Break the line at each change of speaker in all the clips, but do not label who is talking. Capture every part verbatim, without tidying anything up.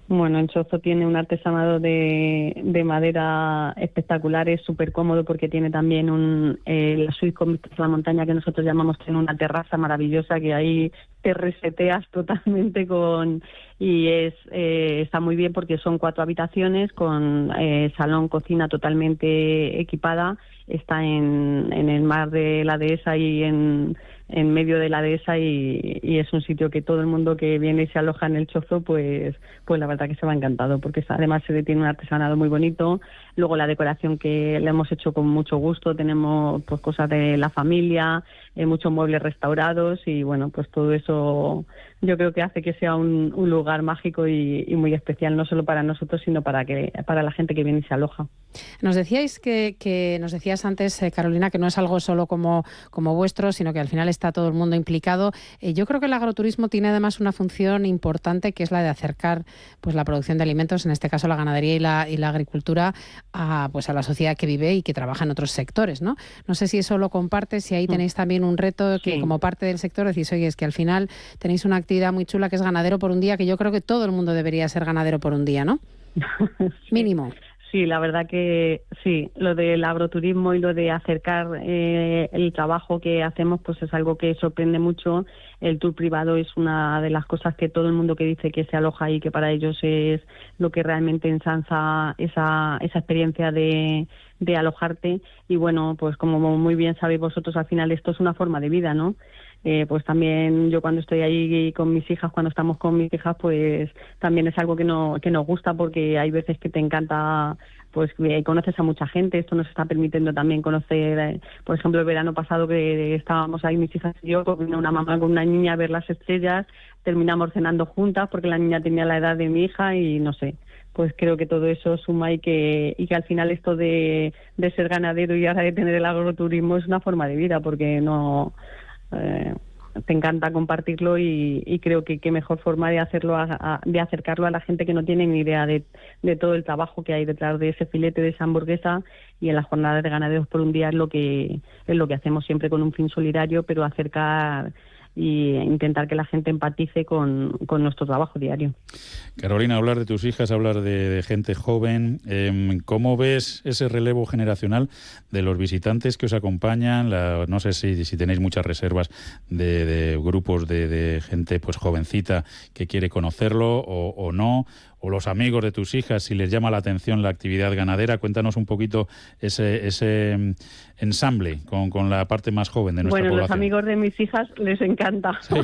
Bueno, el chozo tiene un artesanado de, de madera espectacular, es súper cómodo porque tiene también un eh, la suite con vistas a la montaña que nosotros llamamos, tiene una terraza maravillosa que ahí te reseteas totalmente con y es eh, está muy bien porque son cuatro habitaciones con eh, salón, cocina totalmente equipada, está en, en el mar de la dehesa y en en medio de la dehesa y, y es un sitio que todo el mundo que viene y se aloja en el chozo pues pues la verdad que se va encantado porque está, además se tiene un artesanado muy bonito, luego la decoración que le hemos hecho con mucho gusto, tenemos pues cosas de la familia, eh, muchos muebles restaurados y bueno, pues todo eso yo creo que hace que sea un, un lugar mágico y, y muy especial, no solo para nosotros sino para que para la gente que viene y se aloja.
Nos decíais que, que nos decías antes, eh, Carolina, que no es algo solo como, como vuestro, sino que al final está todo el mundo implicado. Eh, yo creo que el agroturismo tiene además una función importante que es la de acercar pues la producción de alimentos, en este caso la ganadería y la, y la agricultura, a, pues a la sociedad que vive y que trabaja en otros sectores, ¿no? No sé si eso lo compartes, si ahí tenéis también un reto que
Sí.
como parte del sector decís, oye, es que al final tenéis una actividad muy chula que es ganadero por un día, que yo creo que todo el mundo debería ser ganadero por un día, ¿no?
Sí.
Mínimo.
Sí, la verdad que sí, lo del agroturismo y lo de acercar eh, el trabajo que hacemos pues es algo que sorprende mucho. El tour privado es una de las cosas que todo el mundo que dice que se aloja y que para ellos es lo que realmente ensanza esa, esa experiencia de, de alojarte. Y bueno, pues como muy bien sabéis vosotros, al final esto es una forma de vida, ¿no? Eh, pues también yo cuando estoy ahí con mis hijas, cuando estamos con mis hijas, pues también es algo que no que nos gusta porque hay veces que te encanta, pues que conoces a mucha gente, esto nos está permitiendo también conocer, eh, por ejemplo, el verano pasado que estábamos ahí mis hijas y yo, con una mamá con una niña a ver las estrellas, terminamos cenando juntas porque la niña tenía la edad de mi hija y no sé, pues creo que todo eso suma y que y que al final esto de, de ser ganadero y ahora de tener el agroturismo es una forma de vida porque no... Eh, te encanta compartirlo y, y creo que qué mejor forma de hacerlo a, a, de acercarlo a la gente que no tiene ni idea de, de todo el trabajo que hay detrás de ese filete, de esa hamburguesa, y en las jornadas de ganaderos por un día es lo que es lo que hacemos siempre con un fin solidario, pero acercar y intentar que la gente empatice con, con nuestro trabajo diario.
Carolina, hablar de tus hijas, hablar de, de gente joven, eh, ¿cómo ves ese relevo generacional de los visitantes que os acompañan? La, no sé si, si tenéis muchas reservas de, de grupos de, de gente pues jovencita que quiere conocerlo o, o no, o los amigos de tus hijas, si les llama la atención la actividad ganadera. Cuéntanos un poquito ese, ese ensamble con, con la parte más joven de nuestra
bueno,
población.
Bueno, los amigos de mis hijas les encanta. Sí.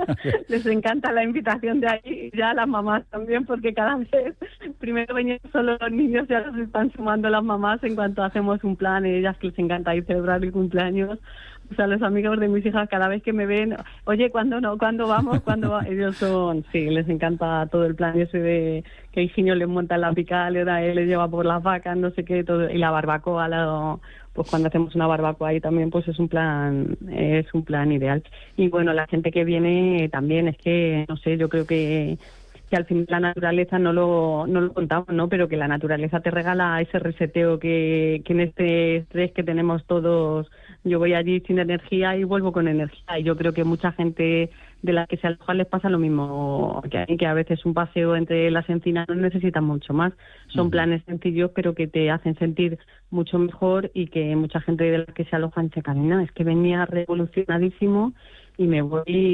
Les encanta la invitación de ahí, y ya las mamás también, porque cada vez, primero venían solo los niños, ya los están sumando las mamás en cuanto hacemos un plan, y ellas que les encanta ir a celebrar el cumpleaños. O sea, los amigos de mis hijas cada vez que me ven, oye, ¿cuándo no? ¿Cuándo vamos? ¿Cuándo va? Ellos son, sí, les encanta todo el plan ese de que Higinio les monta en la picalera, él les lleva por las vacas, no sé qué, todo, y la barbacoa, la, pues cuando hacemos una barbacoa ahí también, pues es un plan, es un plan ideal. Y bueno, la gente que viene también, es que, no sé, yo creo que que al final la naturaleza no lo no lo contamos, ¿no? Pero que la naturaleza te regala ese reseteo que, que en este estrés que tenemos todos, yo voy allí sin energía y vuelvo con energía, y yo creo que mucha gente de la que se aloja les pasa lo mismo, que, que a veces un paseo entre las encinas no necesita mucho más, son uh-huh. planes sencillos pero que te hacen sentir mucho mejor, y que mucha gente de la que se alojan se camina, es que venía revolucionadísimo y me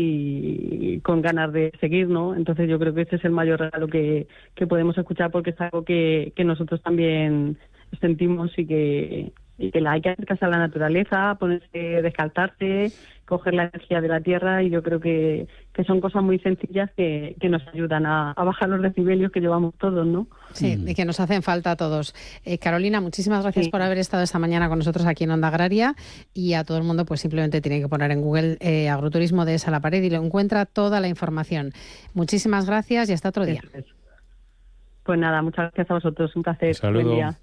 voy con ganas de seguir, ¿no? Entonces yo creo que ese es el mayor regalo que, que podemos escuchar, porque es algo que, que nosotros también sentimos y que, y que la hay que acercarse a la naturaleza, ponerse, descalzarse, coger la energía de la tierra, y yo creo que, que son cosas muy sencillas que, que nos ayudan a, a bajar los decibelios que llevamos todos, ¿no?
Sí, y que nos hacen falta a todos. Eh, Carolina, muchísimas gracias sí. por haber estado esta mañana con nosotros aquí en Onda Agraria, y a todo el mundo pues simplemente tiene que poner en Google eh, agroturismo Dehesa La Pared y lo encuentra toda la información. Muchísimas gracias y hasta otro día.
Pues nada, muchas gracias a vosotros, un placer.
Saludos.
Buen día.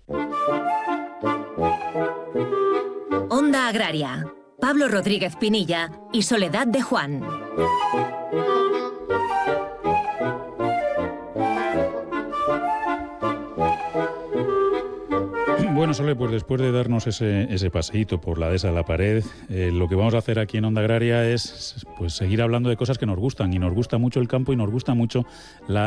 Onda Agraria, Pablo Rodríguez Pinilla y Soledad de Juan.
Bueno, Sole, pues después de darnos ese, ese paseíto por la Dehesa La Pared, eh, lo que vamos a hacer aquí en Onda Agraria es pues seguir hablando de cosas que nos gustan, y nos gusta mucho el campo y nos gusta mucho la